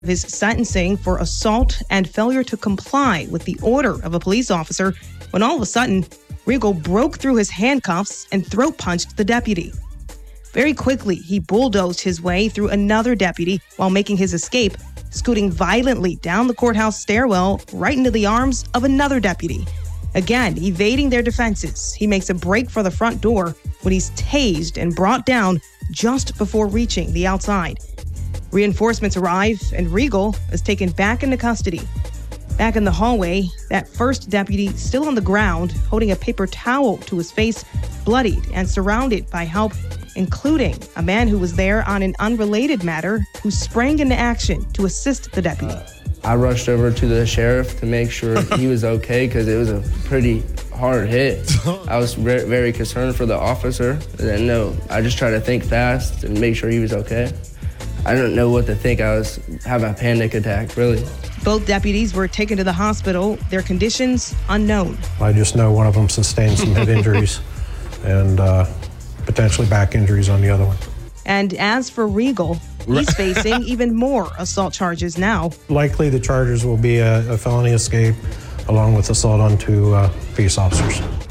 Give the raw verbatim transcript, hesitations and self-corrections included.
his sentencing for assault and failure to comply with the order of a police officer when all of a sudden, Riegel broke through his handcuffs and throat punched the deputy. Very quickly, he bulldozed his way through another deputy while making his escape, scooting violently down the courthouse stairwell right into the arms of another deputy. Again, evading their defenses, he makes a break for the front door when he's tased and brought down just before reaching the outside. Reinforcements arrive, and Riegel is taken back into custody. Back in the hallway, that first deputy still on the ground, holding a paper towel to his face, bloodied and surrounded by help, including a man who was there on an unrelated matter who sprang into action to assist the deputy. Uh, I rushed over to the sheriff to make sure he was okay because it was a pretty hard hit. I was very, very concerned for the officer. And no, I just tried to think fast and make sure he was okay. I didn't know what to think. I was having a panic attack, really. Both deputies were taken to the hospital, their conditions unknown. I just know one of them sustained some head injuries and uh, potentially back injuries on the other one. And as for Riegel, he's facing even more assault charges now. Likely the charges will be a, a felony escape along with assault on two uh, peace officers.